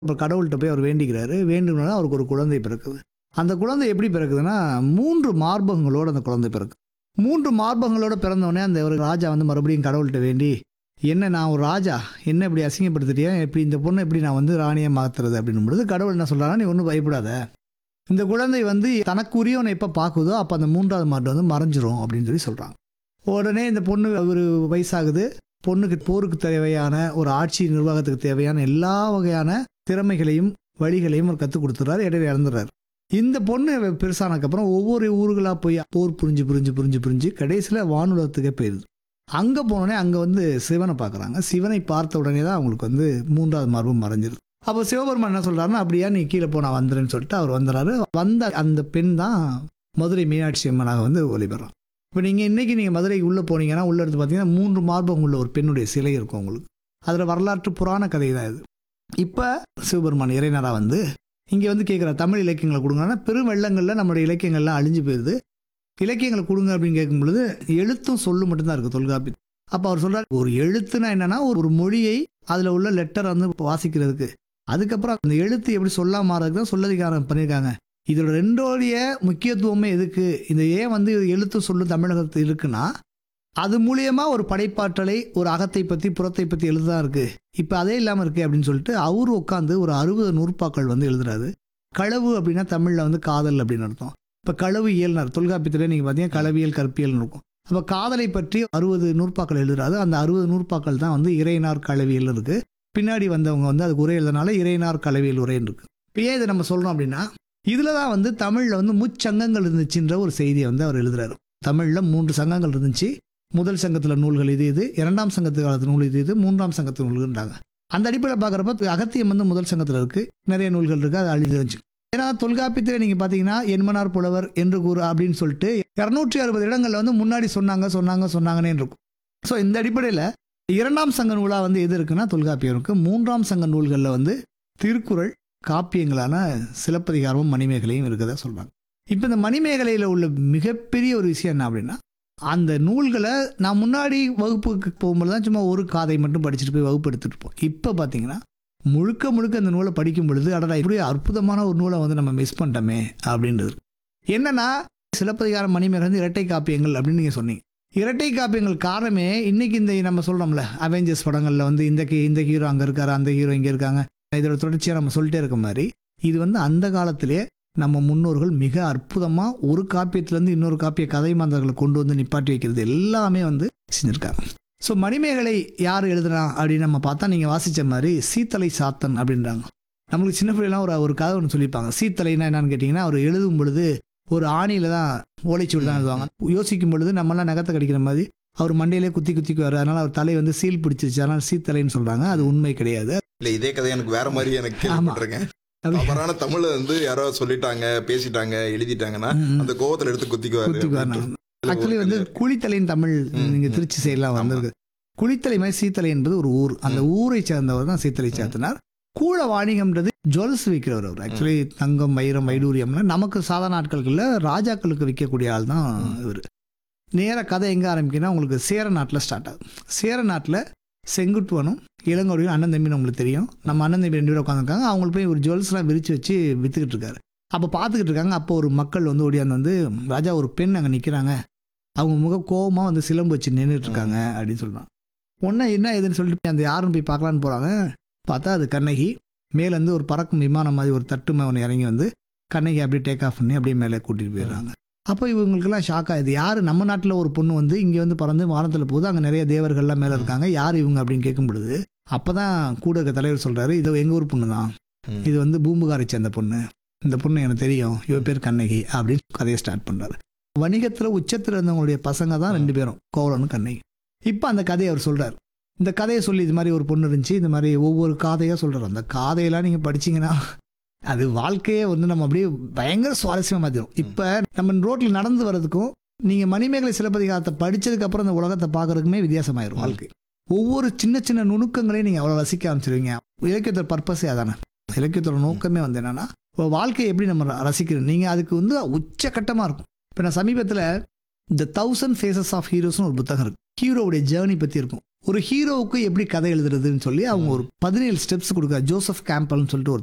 இப்போ கடவுள்கிட்ட போய் அவர் வேண்டிக்கிறாரு. வேண்டும்னா அவருக்கு ஒரு குழந்தை பிறக்குது. அந்த குழந்தை எப்படி பிறக்குதுன்னா 3 மார்பகங்களோட அந்த குழந்தை பிறக்கு. 3 மார்பகங்களோட பிறந்தோடனே அந்த ஒரு ராஜா வந்து மறுபடியும் கடவுள்கிட்ட வேண்டி, என்ன நான் ஒரு ராஜா, என்ன இப்படி அசிங்கப்படுத்திட்டியா, எப்படி இந்த பொண்ணை எப்படி நான் வந்து ராணியை மாற்றுறது அப்படின்னும் பொழுது கடவுள் என்ன சொல்கிறாரா, நீ ஒன்றும் பயப்படாத, இந்த குழந்தை வந்து தனக்குரியவனை எப்போ பார்க்குதோ அப்போ அந்த 3வது மார்பு வந்து மறைஞ்சிரும் அப்படின்னு சொல்லி சொல்கிறாங்க. உடனே இந்த பொண்ணு ஒரு வயசாகுது. பொண்ணுக்கு போருக்கு தேவையான ஒரு ஆட்சி நிர்வாகத்துக்கு தேவையான எல்லா வகையான திறமைகளையும் வழிகளையும் அவர் கற்றுக் கொடுத்துறாரு. இடையில இறந்துடுறாரு. இந்த பொண்ணு பெருசானதுக்கப்புறம் ஒவ்வொரு ஊர்களாக போய் போர் புரிஞ்சு கடைசியில் வானுலகத்துக்கே போயிடுது. அங்கே போனோடனே அங்கே வந்து சிவனை பார்க்குறாங்க. சிவனை பார்த்த உடனே தான் அவங்களுக்கு வந்து 3வது மார்பு மறைஞ்சிருது. அப்போ சிவபெருமான் என்ன சொல்கிறாருன்னா, அப்படியா நீ கீழே போ, நான் வந்துடுறேன்னு சொல்லிட்டு அவர் வந்துடுறாரு. வந்த அந்த பெண் தான் மதுரை மீனாட்சி அம்மனாக வந்து ஒளிபெறான். இப்போ இன்றைக்கி நீங்கள் மதுரைக்கு உள்ளே போனீங்கன்னா உள்ளே எடுத்து பார்த்தீங்கன்னா 3 மார்பகம் உள்ள ஒரு பெண்ணுடைய சிலை இருக்கும் உங்களுக்கு. அதில் வரலாற்று புராண கதை தான் இது. இப்போ சிவபெருமான் இறைநராக வந்து இங்கே வந்து கேட்குற தமிழ் இலக்கியங்களை கொடுங்கன்னா, பெரும் வெள்ளங்களில் நம்மளுடைய இலக்கியங்கள்லாம் அழிஞ்சு போயிடுது. இலக்கியங்களை கொடுங்க அப்படின்னு கேட்கும் பொழுது எழுத்தும் சொல்லும் மட்டும்தான் இருக்குது தொல்காப்பி. அப்போ அவர் சொல்கிறார், ஒரு எழுத்துனா என்னென்னா ஒரு மொழியை அதில் உள்ள லெட்டரை வந்து வாசிக்கிறதுக்கு, அதுக்கப்புறம் அந்த எழுத்து எப்படி சொல்லாம மாறதுக்கு தான் சொல்லதிகாரம் பண்ணியிருக்காங்க. இதோட 2ோடைய முக்கியத்துவமே எதுக்கு, இந்த ஏன் வந்து எழுத்து சொல்லு தமிழகத்தில் இருக்குன்னா, அது மூலியமா ஒரு படைப்பாற்றலை, ஒரு அகத்தை பற்றி புறத்தை பற்றி எழுதுதான் இருக்கு. இப்போ அதே இல்லாமல் இருக்கு அப்படின்னு சொல்லிட்டு அவரு உட்காந்து ஒரு 60 நூற்பாக்கள் வந்து எழுதுறாரு. களவு அப்படின்னா தமிழில் வந்து காதல் அப்படின்னு அர்த்தம். இப்போ களவு இயல்னார் தொல்காப்பியத்தில் நீங்கள் பார்த்தீங்கன்னா களவியல் கற்பியல்னு இருக்கும். அப்போ காதலை பற்றி 60 நூற்பாக்கள் எழுதுறாரு. அந்த 60 நூற்பாக்கள் தான் வந்து இறையினார் களவியல் இருக்கு. பின்னாடி வந்தவங்க வந்து அது உரை எழுதுனால இறையினார் களவியல் உரைன்னு இருக்கு. இப்போ ஏன் இதை நம்ம சொல்கிறோம் அப்படின்னா, இதில் தான் வந்து தமிழில் வந்து முச்சங்கங்கள் இருந்துச்சுன்ற ஒரு செய்தியை வந்து அவர் எழுதுறாரு. தமிழில் 3 சங்கங்கள் இருந்துச்சு. முதல் சங்கத்தில் நூல்கள் இது, 2ஆம் சங்கத்து காலத்து நூல் இது, 3ஆம் சங்கத்து நூல்கள்ன்றாங்க. அந்த அடிப்படையில் பார்க்குறப்ப அகத்தியம் வந்து முதல் சங்கத்தில் இருக்குது. நிறைய நூல்கள் இருக்குது, அது அழிஞ்சிருந்துச்சு. ஏன்னா தொல்காப்பியத்தில் நீங்கள் பார்த்தீங்கன்னா என்மனார் புலவர் என்று கூறு அப்படின்னு சொல்லிட்டு 260 இடங்களில் வந்து முன்னாடி சொன்னாங்கன்னே இருக்கும். ஸோ இந்த அடிப்படையில் 2ஆம் சங்க நூலாக வந்து எது இருக்குன்னா தொல்காப்பியம் இருக்குது. 3ஆம் சங்க நூல்களில் வந்து திருக்குறள், காப்பியங்களான சிலப்பதிகாரமும் மணிமேகலையும் இருக்கதா சொல்கிறாங்க. இப்போ இந்த மணிமேகலையில் உள்ள மிகப்பெரிய ஒரு விஷயம் என்ன அப்படின்னா, அந்த நூல்களை நான் முன்னாடி வகுப்புக்கு போகும்போது தான் சும்மா ஒரு காதை மட்டும் படிச்சுட்டு போய் வகுப்பு எடுத்துகிட்டு இருப்போம். இப்போ பார்த்தீங்கன்னா முழுக்க அந்த நூலை படிக்கும் பொழுது அடடா இப்படி அற்புதமான ஒரு நூலை வந்து நம்ம மிஸ் பண்ணிட்டோமே அப்படின்றது. என்னன்னா சிலப்பதிகாரம் மணிமேகலை வந்து இரட்டை காப்பியங்கள் அப்படின்னு நீங்கள் சொன்னீங்க. இரட்டை காப்பியங்கள் காரணமே இன்னைக்கு இந்த நம்ம சொல்கிறோம்ல அவெஞ்சர்ஸ் படங்களில் வந்து இந்த ஹீரோ அங்கே இருக்காரு, அந்த ஹீரோ இங்கே இருக்காங்க, இதோட தொடர்ச்சியாக நம்ம சொல்லிட்டே இருக்க மாதிரி இது வந்து அந்த காலத்திலே நம்ம முன்னோர்கள் மிக அற்புதமாக ஒரு காப்பியத்திலேருந்து இன்னொரு காப்பிய கதை மாந்தர்களை கொண்டு வந்து நிப்பாட்டி வைக்கிறது எல்லாமே வந்து செஞ்சுருக்காங்க. ஸோ மணிமேகலை யார் எழுதுனா அப்படின்னு நம்ம பார்த்தா நீங்கள் வாசித்த மாதிரி சீத்தலை சாத்தன் அப்படின்றாங்க. நம்மளுக்கு சின்ன பிள்ளைலாம் ஒரு கதை ஒன்று சொல்லியிருப்பாங்க. சீத்தலைன்னா என்னன்னு கேட்டிங்கன்னா, அவர் எழுதும் பொழுது ஒரு ஆணியில் தான் ஓலைச்சுவடி தான் எழுதுவாங்க. யோசிக்கும் பொழுது நம்மளாம் நகத்தை கடிக்கிற மாதிரி அவர் மண்டையிலே குத்திக்குவார். அதனால் அவர் தலை வந்து சீல் பிடிச்சிருச்சு, அதனால் சீத்தலைன்னு சொல்கிறாங்க. அது உண்மை கிடையாது. இல்லை, இதே கதை எனக்கு வேற மாதிரி எனக்கு கேள்விப்பட்டிருக்கேன். தவறான தமிழ் வந்து யாரோ சொல்லிட்டாங்க, பேசிட்டாங்க, எழுதிட்டாங்கன்னா அந்த கோவத்தில் எடுத்து குத்திக்குவார். ஆக்சுவலி வந்து குளித்தலைன்னு தமிழ் நீங்கள் திருச்சி சைட்லாம் வந்திருக்கு. குளித்தலை மாதிரி சீத்தலை என்பது ஒரு ஊர். அந்த ஊரை சேர்ந்தவர் தான் சீத்தலை சாத்தினார். கூழ வாணிகம்ன்றது ஜுவல்ஸ் விற்கிறவர் அவர். ஆக்சுவலி தங்கம், வைரம், வைடூரியம்னா நமக்கு சாதாரண நாட்களுக்குள்ள ராஜாக்களுக்கு விற்கக்கூடிய ஆள் தான் இவர். நேராக கதை எங்கே ஆரம்பிக்குன்னா உங்களுக்கு சேர நாட்டில் ஸ்டார்ட் ஆகுது. சேர நாட்டில் செங்குட்டுவனும் இளங்கோடியும் அண்ணன் தம்பின்னு உங்களுக்கு தெரியும். நம்ம அண்ணன் தம்பி 2 பேரும் உட்காந்துருக்காங்க. அவங்களுக்கு போய் ஒரு ஜுவல்ஸ்லாம் விரித்து வச்சு விற்றுக்கிட்டு இருக்காரு. அப்போ பார்த்துக்கிட்டு இருக்காங்க. அப்போ ஒரு மக்கள் வந்து ஓடியாந்து வந்து, ராஜா ஒரு பெண் அங்கே நிற்கிறாங்க, அவங்க முக கோபமாக வந்து சிலம்பு வச்சு நின்றுட்டு இருக்காங்க அப்படின்னு சொல்கிறான். ஒன்றா என்ன ஏதுன்னு சொல்லிட்டு அந்த யாருன்னு போய் பார்க்கலான்னு போகிறாங்க. பார்த்தா அது கண்ணகி. மேலேருந்து ஒரு பறக்கும் விமானம் மாதிரி ஒரு தட்டு ஒன்று இறங்கி வந்து கண்ணகி அப்படியே டேக் ஆஃப் பண்ணி அப்படியே மேலே கூட்டிகிட்டு போயிடுறாங்க. அப்போ இவங்களுக்கெல்லாம் ஷாக் ஆகுது. யார் நம்ம நாட்டில் ஒரு பொண்ணு வந்து இங்கே வந்து பறந்து வானத்தில் போகுது, அங்கே நிறைய தேவர்கள்லாம் மேலே இருக்காங்க, யார் இவங்க அப்படின்னு கேட்கும் பொழுது அப்போ தான் கூட இருக்க தலைவர் சொல்கிறாரு, இது எங்கள் ஊர் பொண்ணு தான், இது வந்து பூம்புகாரை சேர்ந்த பொண்ணு, இந்த பொண்ணு எனக்கு தெரியும், இவ பேர் கண்ணகி அப்படின்னு கதையை ஸ்டார்ட் பண்ணுறாரு. வணிகத்தில் உச்சத்தில் இருந்தவங்களுடைய பசங்க தான் 2 பேரும், கோவலனும் கண்ணகி. இப்போ அந்த கதையை அவர் சொல்கிறார். இந்த கதையை சொல்லி இது மாதிரி ஒரு பொண்ணு இருந்துச்சு, இந்த மாதிரி ஒவ்வொரு காதையாக சொல்கிறார். அந்த காதையெல்லாம் நீங்கள் படிச்சிங்கன்னா அது வாழ்க்கையே வந்து நம்ம அப்படியே பயங்கர சுவாரஸ்யமாக மாற்றிடும். இப்போ நம்ம ரோட்டில் நடந்து வர்றதுக்கும் நீங்கள் மணிமேகலை சிலப்பதிகாரத்தை படித்ததுக்கப்புறம் அந்த உலகத்தை பார்க்குறதுக்குமே வித்தியாசமாயிரும் வாழ்க்கை. ஒவ்வொரு சின்ன நுணுக்கங்களையும் நீங்கள் அவ்வளோ ரசிக்க ஆரம்பிச்சிருவீங்க. இலக்கியத்தோட பர்பஸே அதானே. இலக்கியத்தோட நோக்கமே வந்து என்னென்னா வாழ்க்கையை எப்படி நம்ம ரசிக்கிறோம். நீங்கள் அதுக்கு வந்து உச்சக்கட்டமாக இருக்கும். இப்போ நான் சமீபத்தில் த 1000 ஃபேஸஸ் ஆஃப் ஹீரோஸ்னு ஒரு புத்தகம் இருக்குது. ஹீரோவுடைய ஜேர்னி பற்றி இருக்கும். ஒரு ஹீரோவுக்கு எப்படி கதை எழுதுறதுன்னு சொல்லி அவங்க ஒரு 17 ஸ்டெப்ஸ் கொடுக்குறாரு. ஜோசப் கேம்பல்னு சொல்லிட்டு ஒரு